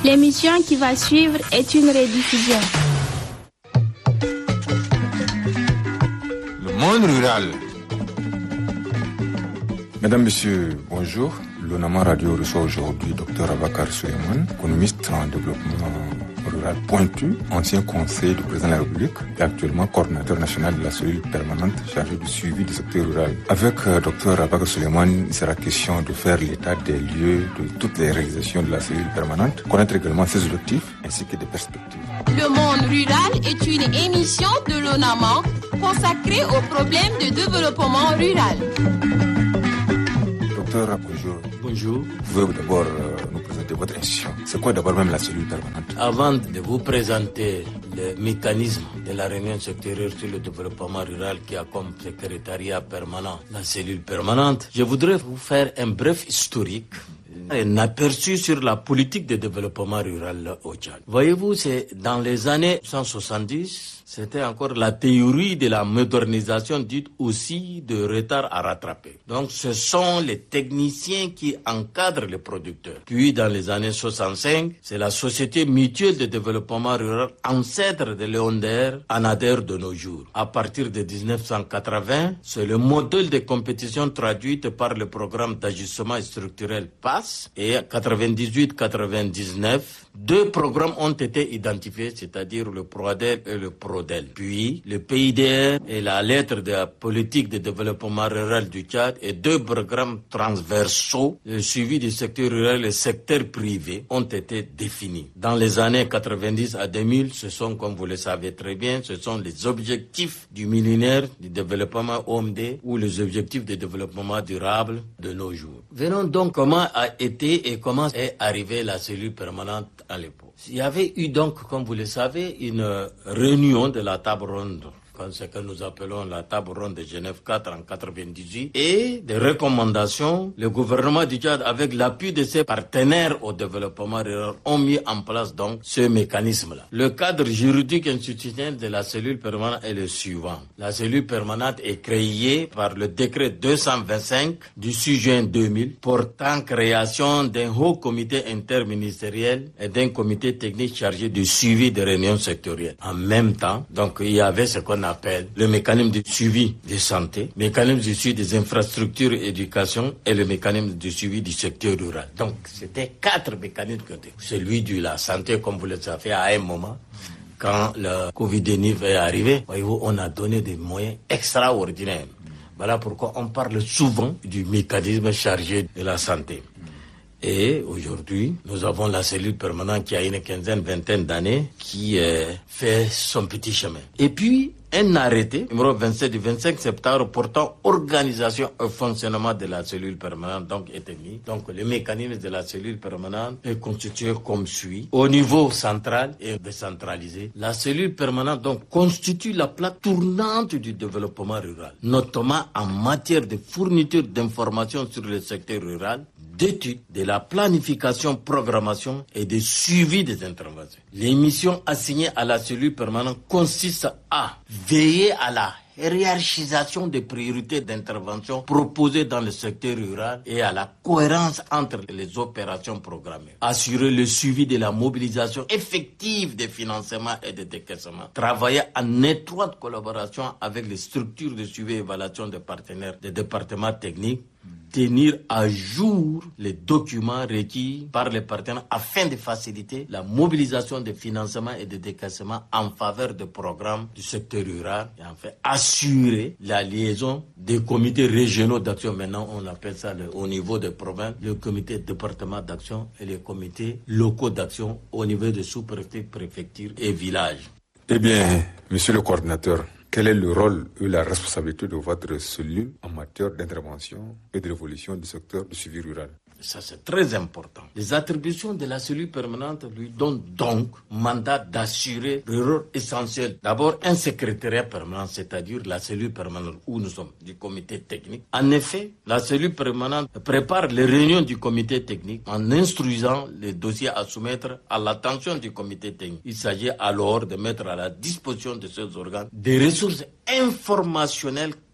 L'émission qui va suivre est une rediffusion. Le monde rural. Mesdames, Messieurs, bonjour. L'ONAMA Radio reçoit aujourd'hui Dr Abakar Suleiman, économiste en développement rural pointu, ancien conseiller du président de la République et actuellement coordinateur national de la cellule permanente chargée du suivi du secteur rural. Avec Dr Abakar Suleiman, il sera question de faire l'état des lieux de toutes les réalisations de la cellule permanente, connaître également ses objectifs ainsi que des perspectives. Le monde rural est une émission de l'ONAMA consacrée aux problèmes de développement rural. Docteur, bonjour. Bonjour. Pouvez-vous d'abord nous présenter votre institution? C'est quoi d'abord même la cellule permanente? Avant de vous présenter le mécanisme de la réunion sectorielle sur le développement rural qui a comme secrétariat permanent la cellule permanente, je voudrais vous faire un bref historique, un aperçu sur la politique de développement rural au Tchad. Voyez-vous, c'est dans les années 170, c'était encore la théorie de la modernisation dite aussi de retard à rattraper. Donc ce sont les techniciens qui encadrent les producteurs. Puis dans les années 65, c'est la Société mutuelle de développement rural, ancêtre de Léondaire, ANADER de nos jours. À partir de 1980, c'est le modèle de compétition traduite par le programme d'ajustement structurel PAS. Et 98-99, deux programmes ont été identifiés, c'est-à-dire le PROADER et le PRODEL. Puis, le PIDR et la lettre de la politique de développement rural du Tchad et deux programmes transversaux, le suivi du secteur rural et le secteur privé, ont été définis. Dans les années 90 à 2000, ce sont, comme vous le savez très bien, ce sont les objectifs du millénaire du développement OMD ou les objectifs de développement durable de nos jours. Venons donc comment a été et comment est arrivée la cellule permanente à l'époque. Il y avait eu donc, comme vous le savez, une réunion de la table ronde, ce que nous appelons la table ronde de Genève 4 en 98, et des recommandations. Le gouvernement du Tchad, avec l'appui de ses partenaires au développement rural, ont mis en place donc ce mécanisme-là. Le cadre juridique institutionnel de la cellule permanente est le suivant. La cellule permanente est créée par le décret 225 du 6 juin 2000 portant création d'un haut comité interministériel et d'un comité technique chargé du suivi des réunions sectorielles. En même temps, donc il y avait ce qu'on appelle le mécanisme de suivi de santé, mécanisme de suivi des infrastructures et éducation et le mécanisme de suivi du secteur rural. Donc, c'était 4 mécanismes. Celui de la santé, comme vous le savez, à un moment, quand le Covid-19 est arrivé, voyez-vous, on a donné des moyens extraordinaires. Voilà pourquoi on parle souvent du mécanisme chargé de la santé. Et aujourd'hui, nous avons la cellule permanente qui a une quinzaine, vingtaine d'années, qui fait son petit chemin. Et puis, un arrêté, numéro 27 du 25 septembre, portant organisation et fonctionnement de la cellule permanente, donc est mis. Donc, le mécanisme de la cellule permanente est constitué comme suit. Au niveau central et décentralisé, la cellule permanente, donc, constitue la plaque tournante du développement rural, notamment en matière de fourniture d'informations sur le secteur rural, d'études, de la planification, programmation et de suivi des interventions. Les missions assignées à la cellule permanente consistent à veiller à la hiérarchisation des priorités d'intervention proposées dans le secteur rural et à la cohérence entre les opérations programmées. Assurer le suivi de la mobilisation effective des financements et des décaissements. Travailler en étroite collaboration avec les structures de suivi et évaluation des partenaires des départements techniques. Tenir à jour les documents requis par les partenaires afin de faciliter la mobilisation des financements et des décaissements en faveur des programmes du secteur rural et enfin assurer la liaison des comités régionaux d'action. Maintenant, on appelle ça au niveau des provinces, le comité département d'action et les comités locaux d'action au niveau des sous-préfectures, préfectures et villages. Eh bien, monsieur le coordinateur, quel est le rôle et la responsabilité de votre cellule en matière d'intervention et de l'évolution du secteur du suivi rural? Ça, c'est très important. Les attributions de la cellule permanente lui donnent donc mandat d'assurer le rôle essentiel. D'abord, un secrétariat permanent, c'est-à-dire la cellule permanente où nous sommes, du comité technique. En effet, la cellule permanente prépare les réunions du comité technique en instruisant les dossiers à soumettre à l'attention du comité technique. Il s'agit alors de mettre à la disposition de ces organes des ressources informationnelles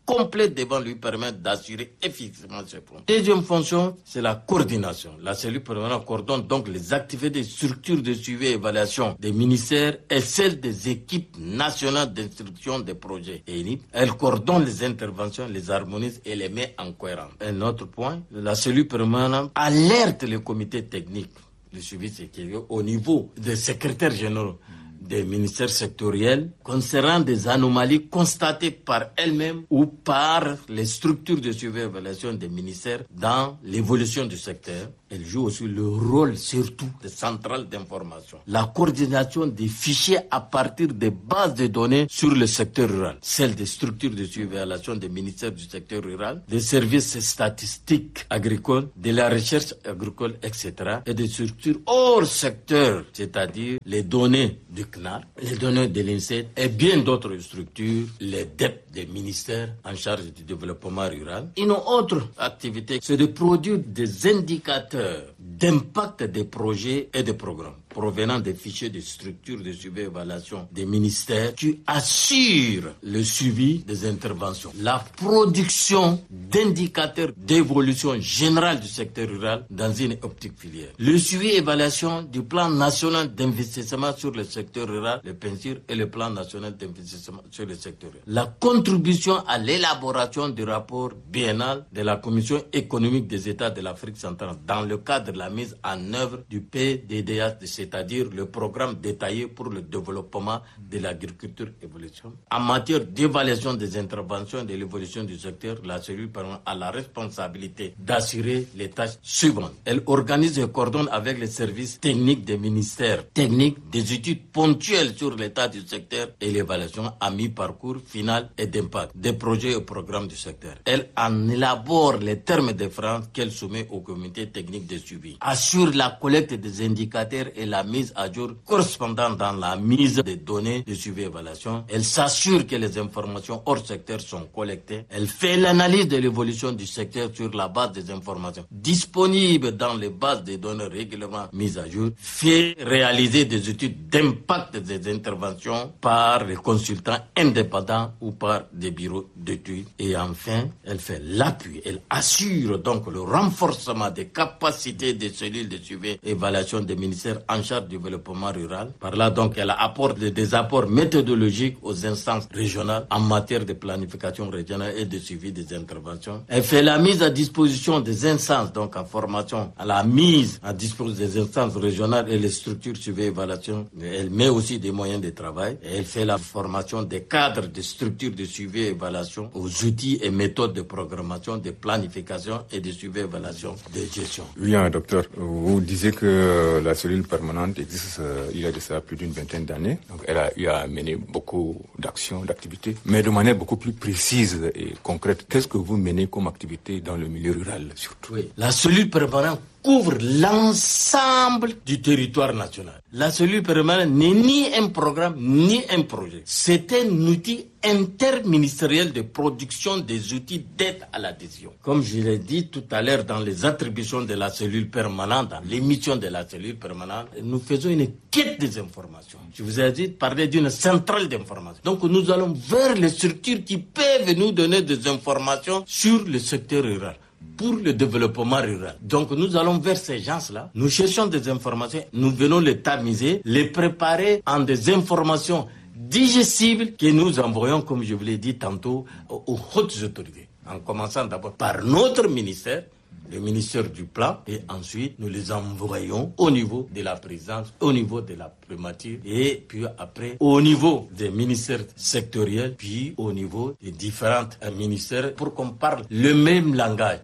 complète devant lui permettre d'assurer efficacement ses fonds. Deuxième fonction, c'est la coordination. La cellule permanente coordonne donc les activités des structures de suivi et évaluation des ministères et celles des équipes nationales d'instruction des projets. Et elle coordonne les interventions, les harmonise et les met en cohérence. Un autre point, la cellule permanente alerte les comités techniques, le suivi sécuritaire au niveau des secrétaires généraux des ministères sectoriels concernant des anomalies constatées par elles-mêmes ou par les structures de suivi et évaluation des ministères dans l'évolution du secteur. Elle joue aussi le rôle surtout de centrale d'information. La coordination des fichiers à partir des bases de données sur le secteur rural, celle des structures de suivi et évaluation des ministères du secteur rural, des services statistiques agricoles, de la recherche agricole, etc. et des structures hors secteur, c'est-à-dire les données du CNAR, les données de l'INSEE et bien d'autres structures, les DEP des ministères en charge du développement rural. Une autre activité, c'est de produire des indicateurs d'impact des projets et des programmes provenant des fichiers de structures de suivi et évaluation des ministères qui assurent le suivi des interventions. La production d'indicateurs d'évolution générale du secteur rural dans une optique filière. Le suivi et évaluation du plan national d'investissement sur le secteur rural, le PNSUR, et le plan national d'investissement sur le secteur rural. La contribution à l'élaboration du rapport biennal de la Commission économique des États de l'Afrique centrale dans le cadre de la mise en œuvre du PDDH, c'est-à-dire le programme détaillé pour le développement de l'agriculture évolution. En matière d'évaluation des interventions et de l'évolution du secteur, la cellule permanente a la responsabilité d'assurer les tâches suivantes. Elle organise et coordonne avec les services techniques des ministères techniques des études ponctuelles sur l'état du secteur et l'évaluation à mi-parcours final et d'impact des projets et programmes du secteur. Elle en élabore les termes de référence qu'elle soumet au comité technique de suivi. Assure la collecte des indicateurs et la mise à jour correspondant dans la mise des données de suivi et évaluation. Elle s'assure que les informations hors secteur sont collectées. Elle fait l'analyse de l'évolution du secteur sur la base des informations disponibles dans les bases de données régulièrement mises à jour. Fait réaliser des études d'impact des interventions par les consultants indépendants ou par des bureaux d'études. Et enfin, elle fait l'appui. Elle assure donc le renforcement des capacités des cellules de suivi et évaluation des ministères en charge du développement rural. Par là, donc, elle apporte des apports méthodologiques aux instances régionales en matière de planification régionale et de suivi des interventions. Elle fait la mise à disposition des instances, donc en formation, à la mise à disposition des instances régionales et les structures suivi et évaluation. Elle met aussi des moyens de travail. Et elle fait la formation des cadres des structures de suivi et évaluation aux outils et méthodes de programmation, de planification et de suivi et évaluation de gestion. Oui, docteur, vous disiez que la cellule permanente existe il y a de ça plus d'une vingtaine d'années. Donc elle a mené beaucoup d'actions, d'activités, mais de manière beaucoup plus précise et concrète. Qu'est-ce que vous menez comme activité dans le milieu rural surtout? Oui, la cellule permanente couvre l'ensemble du territoire national. La cellule permanente n'est ni un programme ni un projet. C'est un outil interministériel de production des outils d'aide à la décision. Comme je l'ai dit tout à l'heure dans les attributions de la cellule permanente, dans l'émission de la cellule permanente, nous faisons une quête des informations. Je vous ai dit parler d'une centrale d'information. Donc nous allons vers les structures qui peuvent nous donner des informations sur le secteur rural, pour le développement rural. Donc nous allons vers ces gens-là, nous cherchons des informations, nous venons les tamiser, les préparer en des informations digestibles que nous envoyons, comme je vous l'ai dit tantôt, aux hautes autorités. En commençant d'abord par notre ministère, le ministère du Plan, et ensuite nous les envoyons au niveau de la présidence, au niveau de la primature, et puis après au niveau des ministères sectoriels, puis au niveau des différents ministères, pour qu'on parle le même langage.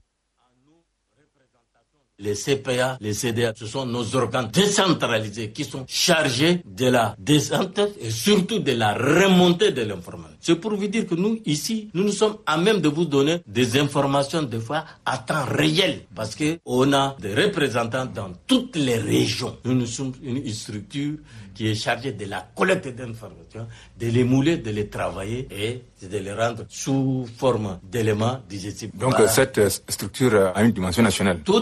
Les CPA, les CDA, ce sont nos organes décentralisés qui sont chargés de la descente et surtout de la remontée de l'information. C'est pour vous dire que nous, ici, nous sommes à même de vous donner des informations, des fois, à temps réel. Parce que on a des représentants dans toutes les régions. Nous sommes une structure qui est chargée de la collecte d'informations, de les mouler, de les travailler et de les rendre sous forme d'éléments digestifs. Donc cette structure a une dimension nationale. Tout à fait.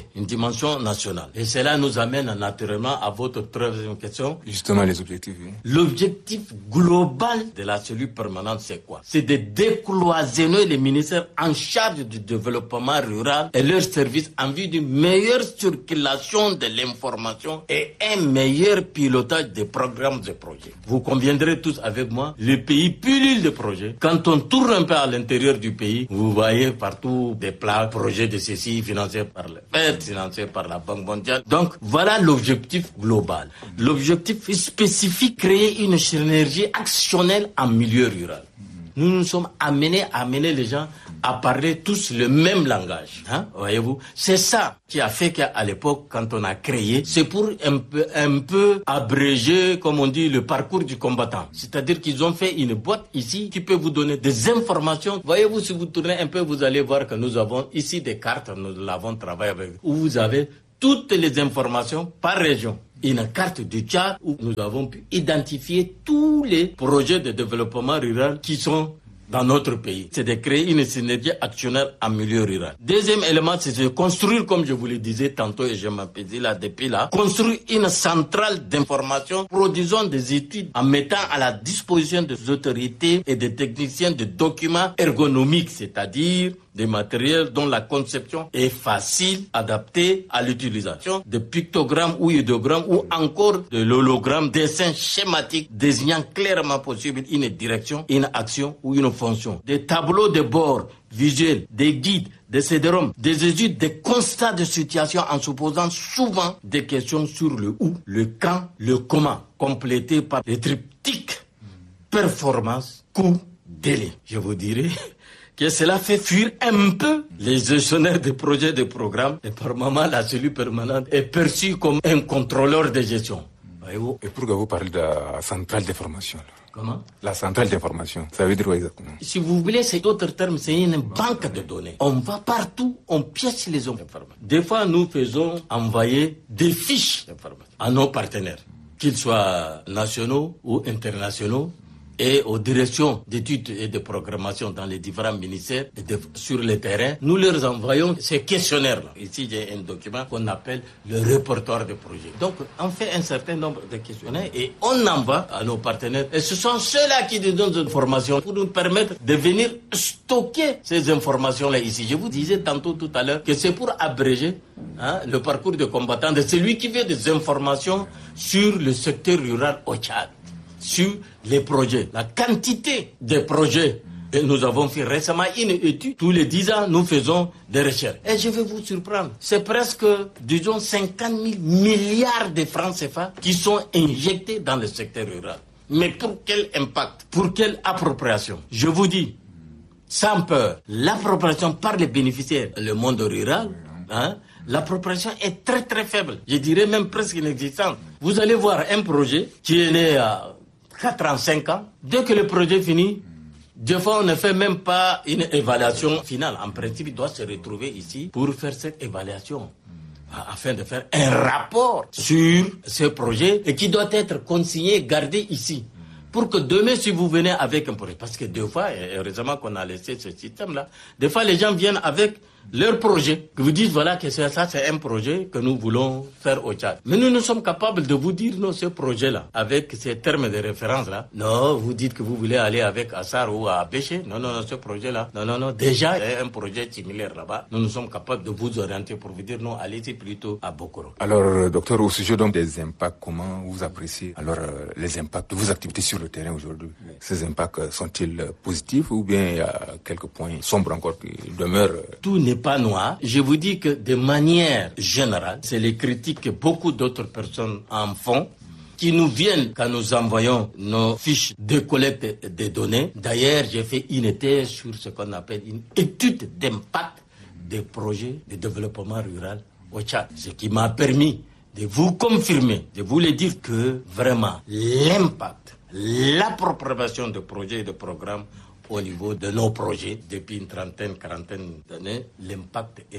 une dimension nationale. Et cela nous amène naturellement à votre troisième question. Justement, les objectifs. Oui. L'objectif global de la cellule permanente, c'est quoi? C'est de décloisonner les ministères en charge du développement rural et leurs services en vue d'une meilleure circulation de l'information et un meilleur pilotage des programmes et projets. Vous conviendrez tous avec moi, le pays pullule de projets. Quand on tourne un peu à l'intérieur du pays, vous voyez partout des plans, projets de ceci financés par le FED, financés par la Banque mondiale. Donc, voilà l'objectif global. L'objectif spécifique, créer une synergie actionnelle en milieu rural. Nous nous sommes amenés à amener les gens à parler tous le même langage. Voyez-vous, c'est ça qui a fait qu'à l'époque, quand on a créé, c'est pour un peu abréger, comme on dit, le parcours du combattant. C'est-à-dire qu'ils ont fait une boîte ici qui peut vous donner des informations. Voyez-vous, si vous tournez un peu, vous allez voir que nous avons ici des cartes, nous l'avons travaillé avec, où vous avez toutes les informations par région. Une carte du Tchad où nous avons pu identifier tous les projets de développement rural qui sont dans notre pays. C'est de créer une synergie actionnaire en milieu rural. Deuxième élément, c'est de construire, comme je vous le disais tantôt et je m'apaisais là depuis là, construire une centrale d'information, produisant des études en mettant à la disposition des autorités et des techniciens de documents ergonomiques, c'est-à-dire des matériels dont la conception est facile, adaptée à l'utilisation, de pictogrammes ou idéogrammes ou encore de l'hologramme, dessins schématiques désignant clairement possible une direction, une action ou une fonction. Des tableaux de bord visuels, des guides, des CD-ROM, des études, des constats de situation en se posant souvent des questions sur le où, le quand, le comment, complétés par des triptyques performance, coût, délai. Je vous dirais que cela fait fuir un peu les gestionnaires de projets, de programmes. Et par moment, la cellule permanente est perçue comme un contrôleur de gestion. Voyez-vous? Et pourquoi vous parlez de la centrale d'information? Comment? La centrale d'information, ça veut dire quoi exactement? Si vous voulez, c'est d'autres termes, c'est une banque de données. On va partout, on pièce les informations. Des fois, nous faisons envoyer des fiches d'information à nos partenaires, qu'ils soient nationaux ou internationaux, et aux directions d'études et de programmation dans les différents ministères et sur le terrain, nous leur envoyons ces questionnaires-là. Ici, j'ai un document qu'on appelle le répertoire de projet. Donc, on fait un certain nombre de questionnaires et on envoie à nos partenaires. Et ce sont ceux-là qui nous donnent des informations pour nous permettre de venir stocker ces informations-là ici. Je vous disais tantôt tout à l'heure que c'est pour abréger le parcours de combattant de celui qui veut des informations sur le secteur rural au Tchad, sur les projets, la quantité de projets. Et nous avons fait récemment une étude. Tous les 10 ans, nous faisons des recherches. Et je vais vous surprendre. C'est presque, disons, 50 000 milliards de francs CFA qui sont injectés dans le secteur rural. Mais pour quel impact? Pour quelle appropriation? Je vous dis, sans peur, l'appropriation par les bénéficiaires, le monde rural, l'appropriation est très très faible. Je dirais même presque inexistante. Vous allez voir un projet qui est né à 4 ans, 5 ans. Dès que le projet finit, des fois on ne fait même pas une évaluation finale. En principe, il doit se retrouver ici pour faire cette évaluation, afin de faire un rapport sur ce projet et qui doit être consigné, gardé ici. Pour que demain, si vous venez avec un projet, parce que des fois, et heureusement qu'on a laissé ce système-là, des fois les gens viennent avec leur projet, que vous dites voilà que ça c'est un projet que nous voulons faire au Tchad. Mais nous sommes capables de vous dire non, ce projet-là, avec ces termes de référence-là, non, vous dites que vous voulez aller avec Assar ou à Béché, non, ce projet-là, non, déjà il y a un projet similaire là-bas, nous sommes capables de vous orienter pour vous dire non, allez-y plutôt à Bokoro. Alors, docteur, au sujet donc des impacts, comment vous appréciez alors les impacts de vos activités sur le terrain aujourd'hui? Ces impacts sont-ils positifs ou bien il y a quelques points sombres encore qui demeurent? Tout n'est pas noir. Je vous dis que de manière générale, c'est les critiques que beaucoup d'autres personnes en font, qui nous viennent quand nous envoyons nos fiches de collecte des données. D'ailleurs, j'ai fait une thèse sur ce qu'on appelle une étude d'impact des projets de développement rural au Tchad. Ce qui m'a permis de vous confirmer, de vous le dire que vraiment l'impact, l'appropriation de projets et de programmes au niveau de nos projets depuis une trentaine, quarantaine d'années, l'impact est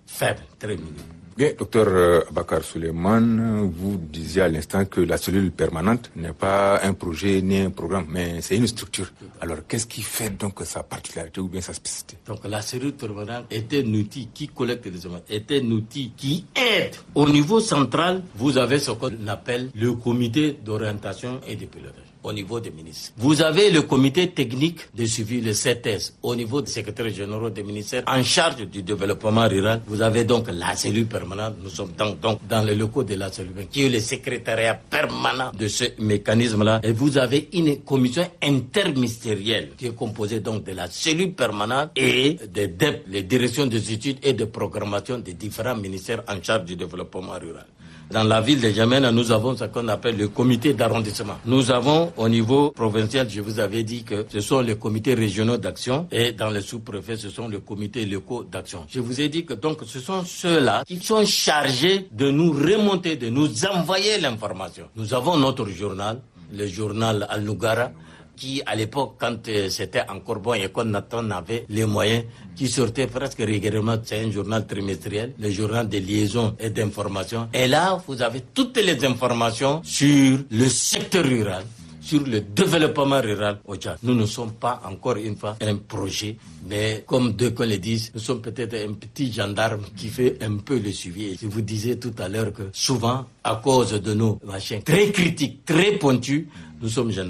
faible, très minime. Bien, docteur Abakar Suleiman, vous disiez à l'instant que la cellule permanente n'est pas un projet ni un programme, mais c'est une structure. Alors, qu'est-ce qui fait donc sa particularité ou bien sa spécificité? Donc, la cellule permanente est un outil qui collecte les éléments, est un outil qui aide. Au niveau central, vous avez ce qu'on appelle le comité d'orientation et de pilotage. Au niveau des ministres. Vous avez le comité technique de suivi, le CTS, au niveau des secrétaires généraux des ministères en charge du développement rural. Vous avez donc la cellule permanente. Nous sommes donc dans les locaux de la cellule qui est le secrétariat permanent de ce mécanisme-là. Et vous avez une commission interministérielle qui est composée donc de la cellule permanente et des DEP, les directions des études et de programmation des différents ministères en charge du développement rural. Dans la ville de N'Djamena, nous avons ce qu'on appelle le comité d'arrondissement. Nous avons au niveau provincial, je vous avais dit que ce sont les comités régionaux d'action et dans les sous-préfets, ce sont les comités locaux d'action. Je vous ai dit que donc ce sont ceux-là qui sont chargés de nous remonter, de nous envoyer l'information. Nous avons notre journal, le journal Al-Nougara, qui à l'époque, quand c'était encore bon et qu'on avait les moyens, qui sortait presque régulièrement, c'est un journal trimestriel, le journal de liaison et d'information. Et là, vous avez toutes les informations sur le secteur rural, sur le développement rural au Tchad. Nous ne sommes pas, encore une fois, un projet, mais comme deux qu'on le dise, nous sommes peut-être un petit gendarme qui fait un peu le suivi. Et je vous disais tout à l'heure que souvent, à cause de nos machins très critiques, très pointus, nous sommes gendarmes.